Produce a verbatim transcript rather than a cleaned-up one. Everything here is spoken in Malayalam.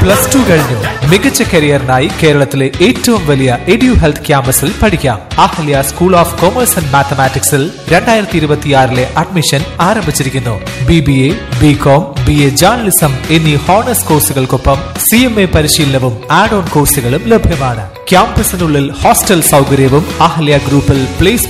പ്ലസ് ടു കഴിഞ്ഞു മികച്ച കരിയറിനായി കേരളത്തിലെ ഏറ്റവും വലിയ എഡ്യു ഹെൽത്ത് ക്യാമ്പസിൽ പഠിക്കാം. Ahalya school of commerce and മാത്തമാറ്റിക്സിൽ രണ്ടായിരത്തി ഇരുപത്തിയാറിലെ അഡ്മിഷൻ ആരംഭിച്ചിരിക്കുന്നു. B B A, B com, B A journalism എന്നീ ഹോണേഴ്സ് കോഴ്സുകൾക്കൊപ്പം സി എം എ പരിശീലനവും ആഡ് ഓൺ കോഴ്സുകളും ലഭ്യമാണ്. ക്യാമ്പസിനുള്ളിൽ ഹോസ്റ്റൽ സൗകര്യവും അഹല്യ ഗ്രൂപ്പിൽ പ്ലേസ്